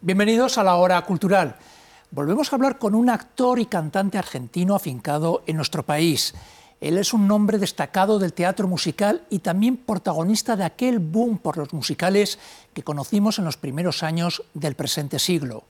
Bienvenidos a la Hora Cultural. Volvemos a hablar con un actor y cantante argentino afincado en nuestro país. Él es un nombre destacado del teatro musical y también protagonista de aquel boom por los musicales que conocimos en los primeros años del presente siglo.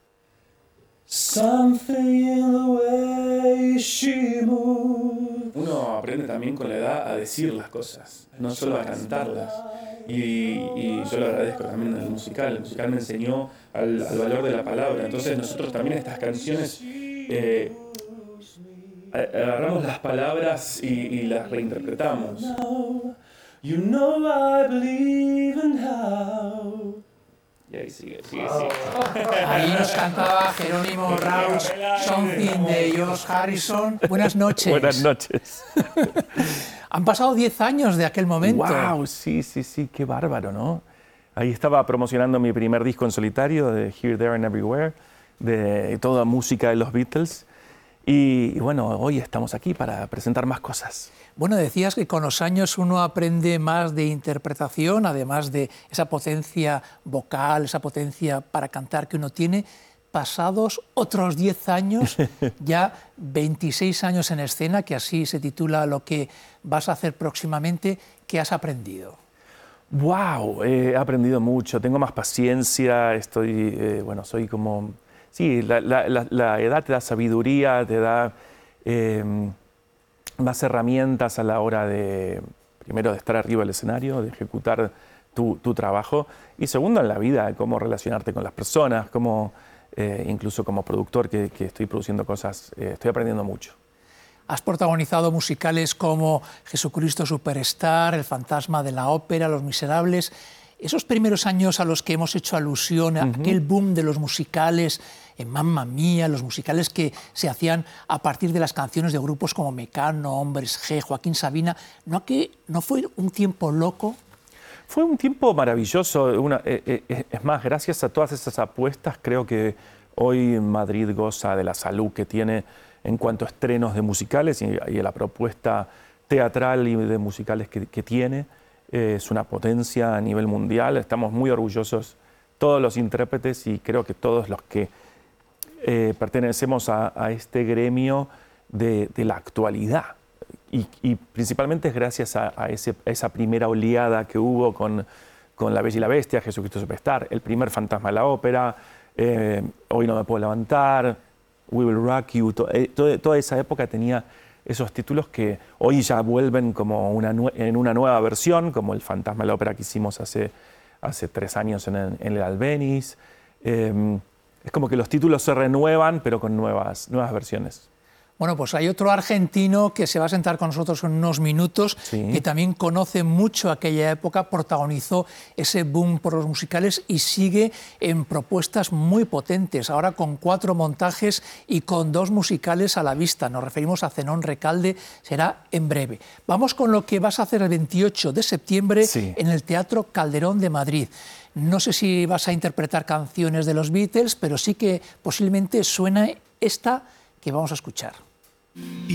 Uno aprende también con la edad a decir las cosas, no solo a cantarlas. Y yo lo agradezco también al musical. El musical me enseñó al valor de la palabra. Entonces nosotros también estas canciones agarramos las palabras y las reinterpretamos. Y ahí sigue. Ahí nos cantaba Jerónimo Rauch, Something de George Harrison. Buenas noches. Buenas noches. Han pasado 10 años de aquel momento. ¡Wow! Sí, qué bárbaro, ¿no? Ahí estaba promocionando mi primer disco en solitario, de Here, There and Everywhere, de toda música de los Beatles. Y bueno, hoy estamos aquí para presentar más cosas. Bueno, decías que con los años uno aprende más de interpretación, además de esa potencia vocal, esa potencia para cantar que uno tiene. Pasados otros 10 años, ya 26 años en escena, que así se titula lo que vas a hacer próximamente, ¿qué has aprendido? ¡Wow! He aprendido mucho, tengo más paciencia, soy como... Sí, la edad te da sabiduría, te da más herramientas a la hora de, primero, de estar arriba del escenario, de ejecutar tu trabajo, y segundo, en la vida, cómo relacionarte con las personas, cómo, incluso como productor que estoy produciendo cosas, estoy aprendiendo mucho. Has protagonizado musicales como Jesucristo Superstar, El fantasma de la ópera, Los Miserables. Esos primeros años a los que hemos hecho alusión, aquel boom de los musicales, en Mamma Mía, los musicales que se hacían a partir de las canciones de grupos como Mecano, Hombres G, Joaquín Sabina, ¿no fue un tiempo loco? Fue un tiempo maravilloso. Es más, gracias a todas esas apuestas, creo que hoy Madrid goza de la salud que tiene en cuanto a estrenos de musicales y a la propuesta teatral y de musicales que tiene. Es una potencia a nivel mundial. Estamos muy orgullosos todos los intérpretes y creo que todos los que pertenecemos a este gremio de la actualidad. Y principalmente es gracias a esa primera oleada que hubo con La Bella y la Bestia, Jesucristo Superstar, el primer Fantasma de la Ópera, Hoy no me puedo levantar, We Will Rock You. Toda esa época tenía esos títulos que hoy ya vuelven como en una nueva versión, como el Fantasma de la Ópera que hicimos hace 3 años en el Albéniz. Es como que los títulos se renuevan, pero con nuevas versiones. Bueno, pues hay otro argentino que se va a sentar con nosotros en unos minutos, sí, que también conoce mucho aquella época, protagonizó ese boom por los musicales y sigue en propuestas muy potentes, ahora con 4 montajes y con 2 musicales a la vista. Nos referimos a Zenón Recalde, será en breve. Vamos con lo que vas a hacer el 28 de septiembre en el Teatro Calderón de Madrid. No sé si vas a interpretar canciones de los Beatles, pero sí que posiblemente suena esta que vamos a escuchar.